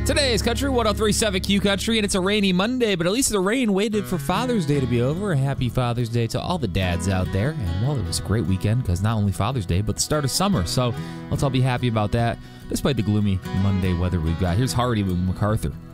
Today is Country 103.7 Q Country, and it's a rainy Monday, but at least the rain waited for Father's Day to be over. A happy Father's Day to all the dads out there. And, well, it was a great weekend because not only Father's Day, but the start of summer. So let's all be happy about that, despite the gloomy Monday weather we've got. Here's Hardy with MacArthur.